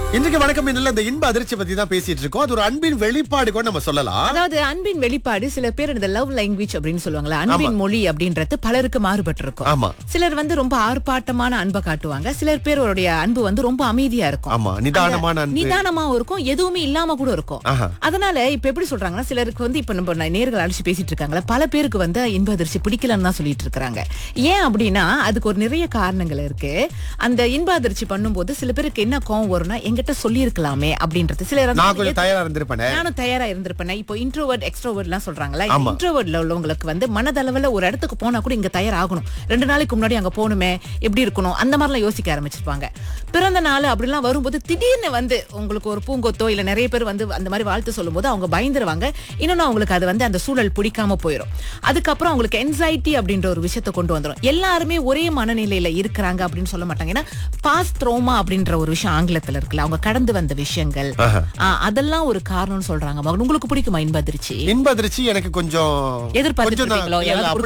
இன்றைக்கு வணக்கம் என்னல இந்த இன்ப அதிர்ச்சி பத்தி தான் பேசிட்டு இருக்கோம். அது ஒரு அன்பின் வெளிப்பாடு கூட நம்ம சொல்லலாம். அதாவது அன்பின் வெளிப்பாடு சில பேர் இந்த லவ் லாங்குவேஜ் அப்படின்னு சொல்லுவாங்கல்ல, அன்பின் மொழி அப்படின்றது பலருக்கு மாறுபட்டு இருக்கும். ஆமா. சிலர் வந்து ரொம்ப ஆர்ப்பாட்டமான அன்பை காட்டுவாங்க, சிலர் பேருடைய அன்பு வந்து ரொம்ப அமைதியா இருக்கும். ஆமா, நிதானமான அன்பு. நிதானமாவும் இருக்கும், எதுவுமே இல்லாம கூட இருக்கும். அதனால இப்ப எப்படி சொல்றாங்கன்னா, சிலருக்கு வந்து இப்ப நம்ம நேர்கள் அழைச்சு பேசிட்டு இருக்காங்களா, பல பேருக்கு வந்து இன்ப அதிர்ச்சி பிடிக்கலன்னு தான் சொல்லிட்டு இருக்காங்க. ஏன் அப்படின்னா அதுக்கு ஒரு நிறைய காரணங்கள் இருக்கு. அந்த இன்ப அதிர்ச்சி பண்ணும்போது சில பேருக்கு என்ன கோவம் வரும்னா, எங்கிட்ட சொல்லி இருக்கலாமே அப்படின்றது. சிலர் நான் கொஞ்சம் தயாரா இருந்திருப்பேன், நானும் தயாரா இருந்திருப்பேன். இப்போ இன்ட்ரோவர்ட் எக்ஸ்ட்ரோவர்ட் எல்லாம் சொல்றாங்களா, இன்ட்ரோவர்ட்ல உள்ளவங்களுக்கு வந்து மனதளவுல ஒரு இடத்துக்கு போனா கூட இங்க தயாராகணும், 2 நாளைக்கு முன்னாடி அங்க போகணுமே, எப்படி இருக்கணும், அந்த மாதிரிலாம் யோசிக்க ஆரம்பிச்சிருப்பாங்க. பிறந்த நாள் அப்படிலாம் வரும்போது திடீர்னு வந்து உங்களுக்கு ஒரு பூங்கொத்தோ இல்ல நிறைய பேர் வந்து அந்த மாதிரி வாழ்த்து சொல்லும் போது அவங்க பயந்துருவாங்க. இன்னொன்னு அவங்களுக்கு அது வந்து அந்த சூழல் பிடிக்காம போயிடும். அதுக்கப்புறம் அவங்களுக்கு என்சைட்டி அப்படின்ற ஒரு விஷயத்தை கொண்டு வந்துடும். எல்லாருமே ஒரே மனநிலையில இருக்கிறாங்க அப்படின்னு சொல்ல மாட்டாங்க. ஏன்னா பாஸ்ட் ட்ரோமா அப்படின்ற ஒரு விஷயம் ஆங்கிலத்துல இருக்குல்ல, அவங்க கடந்து வந்த விஷயங்கள், அதெல்லாம் ஒரு காரணம்னு சொல்றாங்க. உங்களுக்கு பிடிக்குமா இன்ப அதிர்ச்சி? இன்ப அதிர்ச்சி எனக்கு கொஞ்சம் எதிர்பார்த்துருக்கீங்களோ?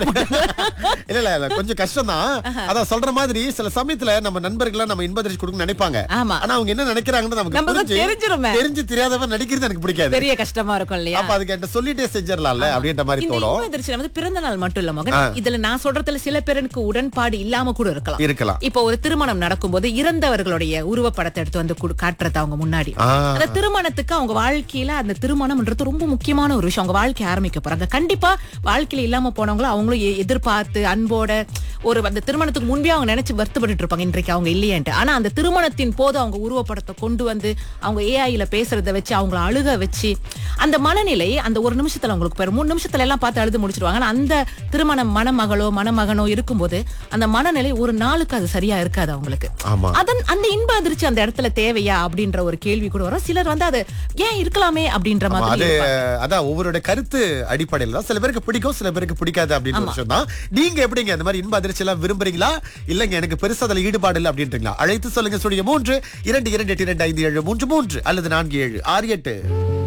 இல்ல கொஞ்சம் கஷ்டம் தான். அதான் சொல்ற மாதிரி சில சமயத்துல நம்ம நண்பர்கள் நம்ம இன்ப அதிர்ச்சி கொடுக்க நினைப்பாங்க. ஆனா அவங்க என்ன நினைக்கிறாங்கன்னு நமக்கு தெரிஞ்சு தெரியாதவ நடிக்கிறது எனக்கு பிடிக்காது. பெரிய கஷ்டமா இருக்கும் இல்லையா? அப்ப அதுக்கு என்கிட்ட சொல்லிட்டே செஞ்சிடலாம்ல அப்படின்ற மாதிரி தோணும். இன்ப அதிர்ச்சி வந்து பிறந்த நாள் மட்டும் இல்ல மகன், இதுல நான் சொல்றதுல சில பேருக்கு உடன்பாடு இல்லாம கூட இருக்கலாம். இப்போ ஒரு திருமணம் நடக்கும்போது இறந்தவர்களுடைய உருவப்படத்தை எடுத்து வந்து காட்டுறது அவங்க முன்னாடி. அந்த திருமணத்துக்கு அவங்க வாழ்க்கையில அந்த திருமணம்ன்றது ரொம்ப முக்கியமான ஒரு விஷயம். அவங்க வாழ்க்கை ஆரம்பிக்க போறாங்க. கண்டிப்பா வாழ்க்கையில இல்லாம போனவங்களும் அவங்களும் எதிர்பார்த்து அன்போட ஒரு அந்த திருமணத்துக்கு முன்பே அவங்க நினைச்சு வருத்தப்பட்டு இருப்பாங்க, இன்றைக்கு அவங்க இல்லையன்ட்டு. ஆனா அந்த திருமணத்தின் போது அவங்க உருவப்படத்தை கொண்டு வந்து அவங்க ஏஐல பேசுறத வச்சு அவங்கள அழுக வச்சு அந்த மனநிலை அந்த ஒரு நிமிஷத்துல அவங்களுக்கு போயிடும். 3 நிமிஷத்துல எல்லாம் பார்த்து அழுது முடிச்சிருவாங்க. ஆனா அந்த திருமணம் மணமகளோ மணமகனோ இருக்கும்போது அந்த மனநிலை ஒரு நாளுக்கு அது சரியா இருக்காது அவங்களுக்கு. அந்த இன்ப அதிர்ச்சி அந்த இடத்துல தேவையா அப்படின்ற ஒரு கேள்வி கூட வரும். சிலர் வந்து அது ஏன் இருக்கலாமே அப்படின்ற மாதிரி. அதான் ஒவ்வொருடைய கருத்து அடிப்படையில் தான் சில பேருக்கு பிடிக்கும், சில பேருக்கு பிடிக்காது அப்படின்னு விஷயம் தான். நீங்க எப்படிங்க இந்த மாதிரி இன்ப அதிர்ச்சி எல்லாம் விரும்புறீங்களா, இல்லங்க எனக்கு பெருசா அதுல ஈடுபாடு இல்லை அப்படின்றீங்களா? அழைத்து சொல்லுங்க. 3 2 2 8 2 5 7 3 3 அல்லது 4 7 6 8.